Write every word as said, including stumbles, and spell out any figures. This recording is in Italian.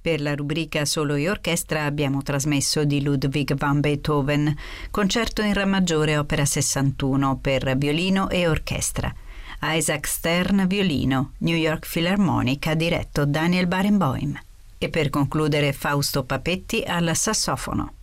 Per la rubrica Solo e Orchestra abbiamo trasmesso di Ludwig van Beethoven, concerto in Re maggiore opera sessantuno per violino e orchestra. Isaac Stern violino, New York Philharmonica diretto Daniel Barenboim. E per concludere Fausto Papetti al sassofono.